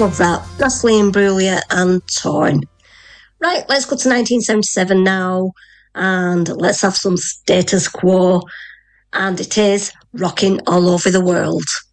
Love that. Jocelyn Brulier and Torn. Right, let's go to 1977 now and let's have some status quo. And it is Rocking All Over the World.